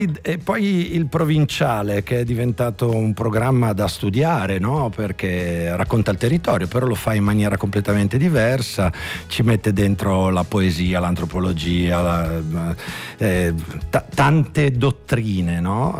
E poi il provinciale, che è diventato un programma da studiare, no? Perché racconta il territorio, però lo fa in maniera completamente diversa, ci mette dentro la poesia, l'antropologia, tante dottrine, no?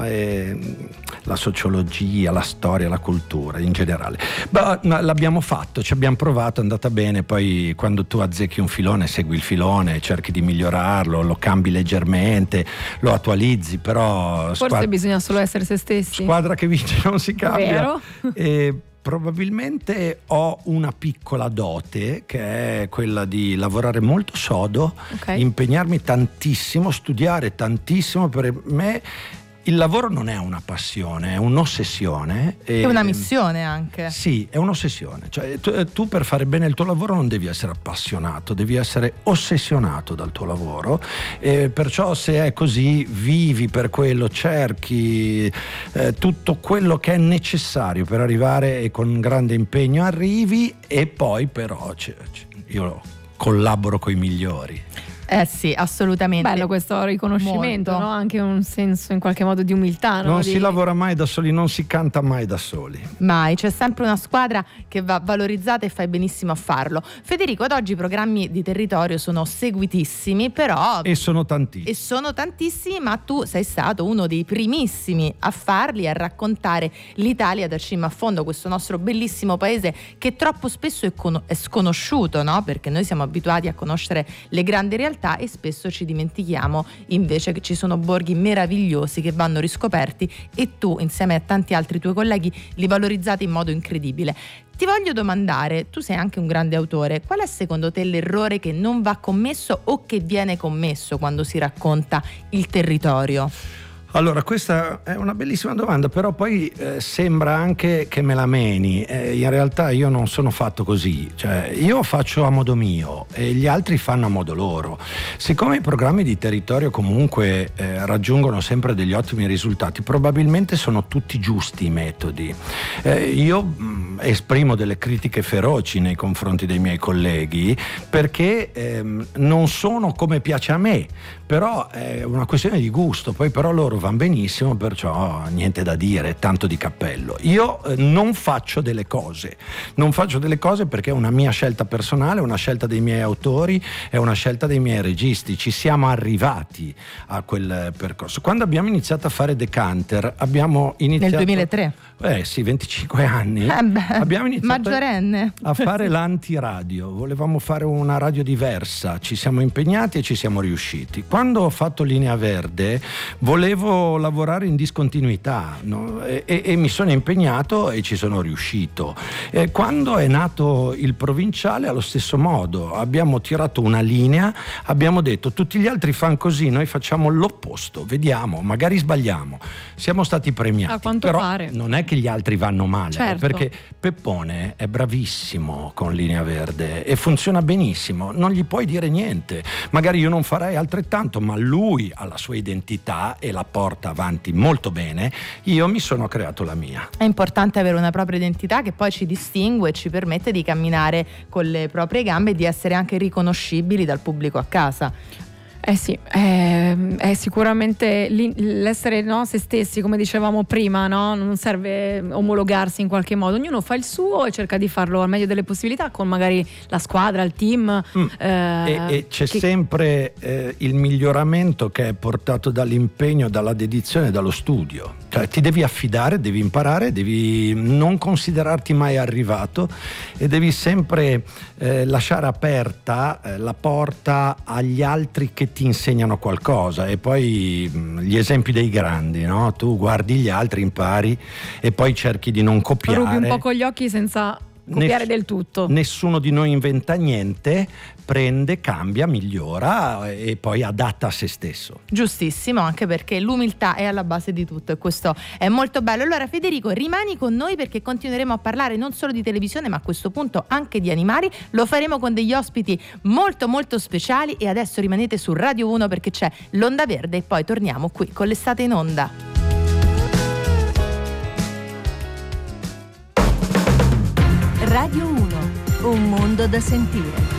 La sociologia, la storia, la cultura in generale. L'abbiamo fatto, ci abbiamo provato, è andata bene. Poi quando tu azzecchi un filone, segui il filone, cerchi di migliorarlo, lo cambi leggermente, lo attualizzi, però forse bisogna solo essere se stessi. Squadra che vince non si cambia. Vero? E probabilmente ho una piccola dote, che è quella di lavorare molto sodo, impegnarmi tantissimo, studiare tantissimo. Per me il lavoro non è una passione, è un'ossessione. È una missione anche. Sì, è un'ossessione. Cioè, tu per fare bene il tuo lavoro non devi essere appassionato, devi essere ossessionato dal tuo lavoro. Perciò se è così, vivi per quello, cerchi tutto quello che è necessario per arrivare, e con grande impegno arrivi, e poi però io collaboro coi migliori. Sì, assolutamente. Bello questo riconoscimento, no? Anche un senso in qualche modo di umiltà, no? Non si lavora mai da soli, non si canta mai da soli. Mai, c'è sempre una squadra che va valorizzata e fai benissimo a farlo. Federico, ad oggi i programmi di territorio sono seguitissimi, però... E sono tantissimi, ma tu sei stato uno dei primissimi a farli, a raccontare l'Italia da cima a fondo, questo nostro bellissimo paese che troppo spesso è sconosciuto, no? Perché noi siamo abituati a conoscere le grandi realtà e spesso ci dimentichiamo invece che ci sono borghi meravigliosi che vanno riscoperti, e tu insieme a tanti altri tuoi colleghi li valorizzate in modo incredibile. Ti voglio domandare, tu sei anche un grande autore, qual è secondo te l'errore che non va commesso o che viene commesso quando si racconta il territorio? Allora, questa è una bellissima domanda, però poi sembra anche che me la meni. In realtà io non sono fatto così, cioè io faccio a modo mio e gli altri fanno a modo loro. Siccome i programmi di territorio comunque raggiungono sempre degli ottimi risultati, probabilmente sono tutti giusti i metodi. Io esprimo delle critiche feroci nei confronti dei miei colleghi perché non sono come piace a me, però è una questione di gusto, poi però loro vanno benissimo, perciò niente da dire, tanto di cappello. Io non faccio delle cose perché è una mia scelta personale, è una scelta dei miei autori, è una scelta dei miei registi. Ci siamo arrivati a quel percorso. Quando abbiamo iniziato a fare Decanter, abbiamo iniziato nel 2003. Sì, 25 anni. Abbiamo iniziato maggiorenne a fare l'antiradio. Volevamo fare una radio diversa, ci siamo impegnati e ci siamo riusciti. Quando ho fatto Linea Verde volevo lavorare in discontinuità, no? e mi sono impegnato e ci sono riuscito. Quando è nato il provinciale, allo stesso modo, abbiamo tirato una linea, abbiamo detto tutti gli altri fanno così, noi facciamo l'opposto, vediamo, magari sbagliamo. Siamo stati premiati, a quanto però pare. Non è che gli altri vanno male, certo. Perché Peppone è bravissimo con Linea Verde e funziona benissimo, non gli puoi dire niente. Magari io non farei altrettanto, ma lui ha la sua identità e la porta avanti molto bene. Io mi sono creato la mia. È importante avere una propria identità che poi ci distingue e ci permette di camminare con le proprie gambe e di essere anche riconoscibili dal pubblico a casa. Sì, è sicuramente l'essere, no, se stessi, come dicevamo prima, no? Non serve omologarsi in qualche modo, ognuno fa il suo e cerca di farlo al meglio delle possibilità con magari la squadra, il team. E c'è sempre il miglioramento che è portato dall'impegno, dalla dedizione, dallo studio. Cioè ti devi affidare, devi imparare, devi non considerarti mai arrivato e devi sempre lasciare aperta la porta agli altri che ti insegnano qualcosa. E poi gli esempi dei grandi, no? Tu guardi gli altri, impari e poi cerchi di non copiare. Rubi un po' con gli occhi senza copiare del tutto. Nessuno di noi inventa niente, prende, cambia, migliora e poi adatta a se stesso. Giustissimo, anche perché l'umiltà è alla base di tutto e questo è molto bello. Allora Federico, rimani con noi perché continueremo a parlare non solo di televisione ma a questo punto anche di animali. Lo faremo con degli ospiti molto molto speciali e adesso rimanete su Radio 1 perché c'è l'Onda Verde e poi torniamo qui con l'Estate in Onda. Radio 1, un mondo da sentire.